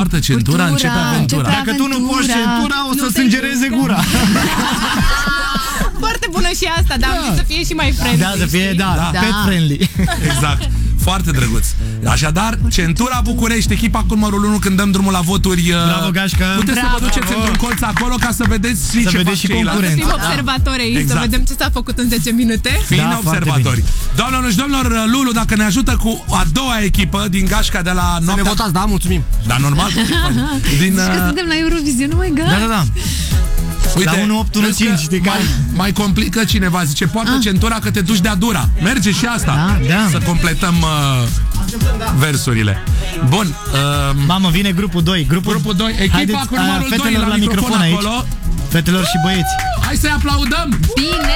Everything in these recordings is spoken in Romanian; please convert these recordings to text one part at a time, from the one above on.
poartă centura, începe aventura. Dacă tu nu poți centura, o să sângereze gura. Foarte bună și asta, dar am zis să fie și mai friendly. Da, să fie, pet friendly. Exact. Foarte drăguț. Așadar, Centura București, echipa cu numărul 1, când dăm drumul la voturi. Bravo, Gașca. Puteți să vă duceți într-un colț acolo ca să vedeți și să ce vedeți fac și ceilalți. concurența. Să fim observatori aici, Exact. să vedem ce s-a făcut în 10 minute. Fiind observatori. Doamnelor și domnilor, Lulu, dacă ne ajută cu a doua echipă din Gașca de la noaptea... Să ne votați, da? Mulțumim. Da, normal. Din, Că suntem la Eurovision, oh my god. Da. uite, la 1-8-1-5, știi că... mai complică cineva, zice, poartă centura că te duci de-a dura. Merge și asta. Da. Să completăm versurile. Bun. Mamă, vine grupul 2. Grupul 2. Echipa cu numărul 2 la microfon acolo. Aici. Fetelor și băieți. Hai să-i aplaudăm. Bine!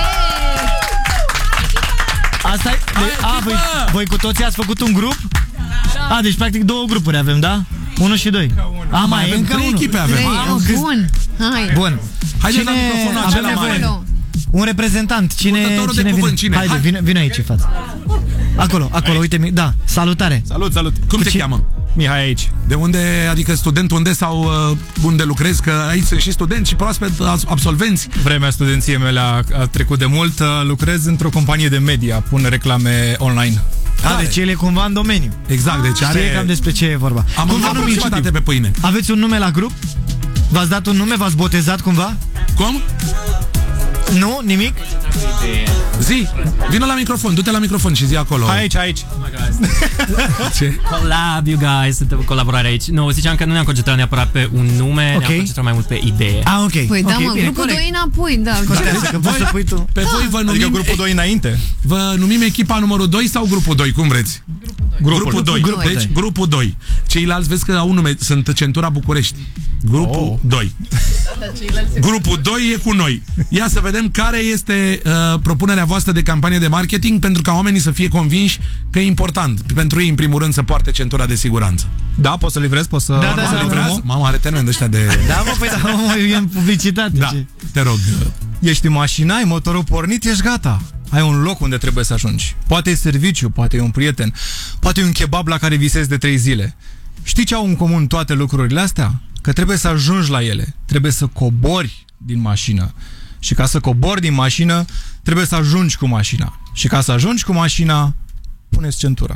Asta e... Voi cu toții ați făcut un grup? Deci practic 2 grupuri avem, da? 1 și 2. Mai avem încă 3 echipe avem. Bun. Hai. Bun. Haideți la microfonul acela mare. Un reprezentant. Cine de cuvânt, vine? cine? Haide, vine aici în față. Acolo, uite, da. Salutare. Salut. Cum te cheamă? Mihai aici. De unde, adică student unde sau unde lucrezi? Că aici sunt și studenți și proaspăt absolvenți. Vremea studenției mele a trecut de mult. Lucrez într-o companie de media. Pun reclame online. Deci el e cumva în domeniu. Exact, deci Știe cam despre ce e vorba. Am publicitate pe pâine. Aveți un nume la grup? V-ați dat un nume? V-ați botezat cumva? Cum? Nu? Nimic? Zi, vină la microfon, du-te la microfon și zi acolo. Aici. Ce? Collab, you guys, suntem în colaborare aici. Nu, ziceam că nu ne-am concentrat neapărat pe un nume, ne-am concentrat mai mult pe idee. Ok. Păi da, mă, grupul 2 înapoi, da. Că voi să pui tu. Pe voi vă numim... Adică grupul 2 înainte? Vă numim echipa numărul 2 sau grupul 2, cum vreți? Grupul 2. Deci, grupul 2. Ceilalți vezi că au un nume, sunt Centura București. Grupul 2. Grupul 2 e cu noi. Ia să vedem care este propunerea voastră de campanie de marketing pentru ca oamenii să fie convinși că e important pentru ei, în primul rând, să poarte centura de siguranță. Da, poți să livrezi, poți să... Da, livrează? Mamă, are termen de ăștia de... Da, mă, e în publicitate. Da, te rog. Ești în mașină, ai motorul pornit, ești gata. Ai un loc unde trebuie să ajungi. Poate e serviciu, poate e un prieten, poate e un kebab la care visezi de 3 zile. Știi ce au în comun toate lucrurile astea? Că trebuie să ajungi la ele. Trebuie să cobori din mașină. Și ca să cobori din mașină, trebuie să ajungi cu mașina. Și ca să ajungi cu mașina, puneți centura.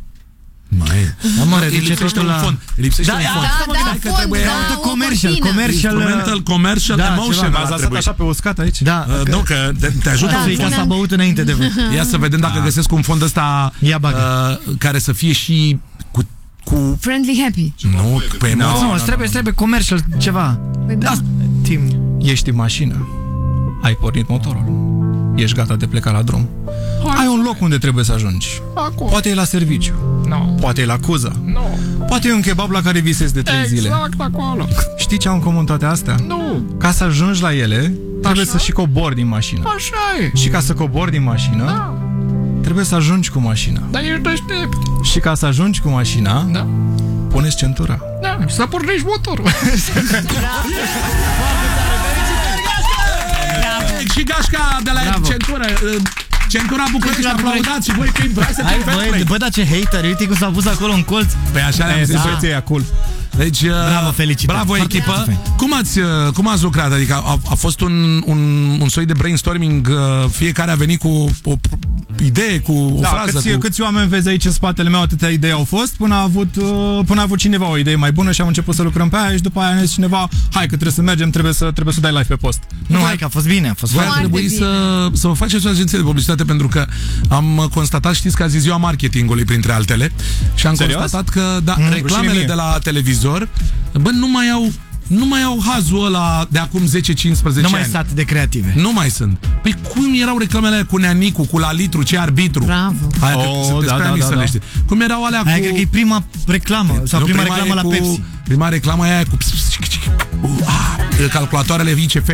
Lipsește un fond. Lipsește un fond. Commercial emotion. Ați lăsat așa pe uscat aici? Da. Nu, că te ajută un fond. S-a băut înainte de voi. Ia să vedem dacă găsesc un fond ăsta care să fie și cu... Friendly happy. Nu, pe emoții. Nu, trebuie commercial ceva. Tim, ești în mașină. Ai pornit motorul. Ești gata de pleca la drum. Ai un loc unde trebuie să ajungi. Acolo. Poate e la serviciu. Poate e la cuză. Poate e un kebab la care visezi de 3 zile. Exact acolo. Știi ce au în comun toate astea? Nu. Ca să ajungi la ele, trebuie să și cobori din mașină. Așa e. Și ca să cobori din mașină, trebuie să ajungi cu mașina. Dar ești deștept. Și ca să ajungi cu mașina, puneți centura. Da, să pornești motorul. Și Gașca de la Centura. Centura București, aplaudați și voi fiind. Hai să te bă, dar ce hater, uite cum s-a pus acolo în colț. Păi așa le-am zis, e cool. Deci, bravo, felicitări. Bravo, echipă. Cum ați lucrat? Adică a fost un soi de brainstorming, fiecare a venit cu o idee, cu o frază. Câți oameni vezi aici în spatele meu, atâtea idei au fost, până a avut cineva o idee mai bună și am început să lucrăm pe aia și după aia ne zis cineva, hai că trebuie să mergem, trebuie să dai live pe post. Nu, hai că a fost bine, a fost foarte bine. Voi să vă faceți o agenție de publicitate pentru că am constatat, știți că azi e ziua marketingului printre altele și am constatat că reclamele de la televizor, bă, nu mai au hazul ăla de acum 10-15 ani. Nu mai sunt atât de creative. Nu mai sunt. Păi cum erau reclamele alea cu Neanicu, cu la litru, ce arbitru? Bravo. Da. Cum erau alea cu... Aia cred că e prima reclamă. Sau prima reclamă la Pepsi. Prima reclamă aia cu... calculatoarele ICF.